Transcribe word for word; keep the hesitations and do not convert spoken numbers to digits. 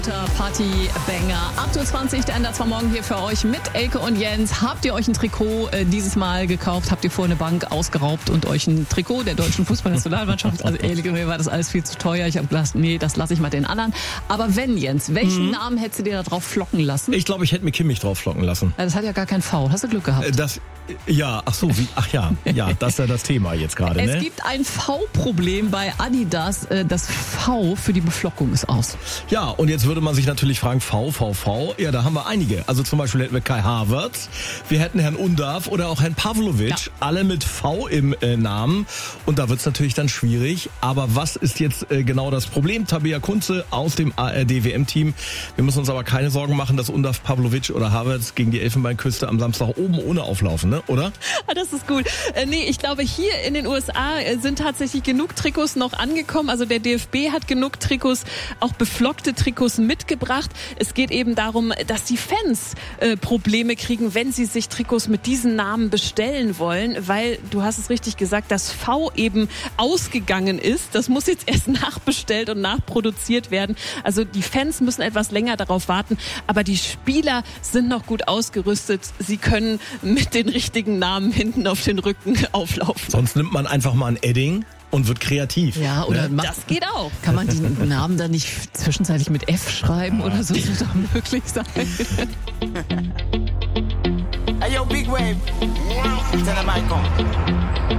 Party-Banger. acht Uhr zwanzig, der Ender zwar morgen hier für euch mit Elke und Jens. Habt ihr euch ein Trikot äh, dieses Mal gekauft? Habt ihr vorher eine Bank ausgeraubt und euch ein Trikot der deutschen Fußballnationalmannschaft? Also Elke, mir war das alles viel zu teuer. Ich habe gedacht, nee, das lasse ich mal den anderen. Aber wenn, Jens, welchen mhm. Namen hättest du dir da drauf flocken lassen? Ich glaube, ich hätte mir Kimmich drauf flocken lassen. Das hat ja gar kein V. Hast du Glück gehabt? Das, ja, ach so, wie, ach ja, ja, das ist ja das Thema jetzt gerade. Es ne? gibt ein V-Problem bei Adidas. Das V für die Beflockung ist aus. Ja, und jetzt würde man sich natürlich fragen, V, V, V, ja, da haben wir einige. Also zum Beispiel hätten wir Kai Havertz, wir hätten Herrn Undav oder auch Herrn Pavlovic, ja. alle mit V im äh, Namen. Und da wird es natürlich dann schwierig. Aber was ist jetzt äh, genau das Problem? Tabea Kunze aus dem A R D W M-Team. Wir müssen uns aber keine Sorgen machen, dass Undav, Pavlovic oder Havertz gegen die Elfenbeinküste am Samstag oben ohne auflaufen, ne? Oder? Das ist gut. Äh, nee, ich glaube, hier in den U S A sind tatsächlich genug Trikots noch angekommen. Also der D F B hat genug Trikots, auch beflockte Trikots mitgebracht. Es geht eben darum, dass die Fans äh, Probleme kriegen, wenn sie sich Trikots mit diesen Namen bestellen wollen, weil, du hast es richtig gesagt, das V eben ausgegangen ist. Das muss jetzt erst nachbestellt und nachproduziert werden. Also die Fans müssen etwas länger darauf warten, aber die Spieler sind noch gut ausgerüstet. Sie können mit den richtigen Namen hinten auf den Rücken auflaufen. Sonst nimmt man einfach mal ein Edding und wird kreativ. Ja, oder ne? Das geht auch. Kann man den Namen dann nicht zwischenzeitlich mit F schreiben ja. oder so? Das wird doch möglich sein. Hey yo, Big Wave. Tell them I come.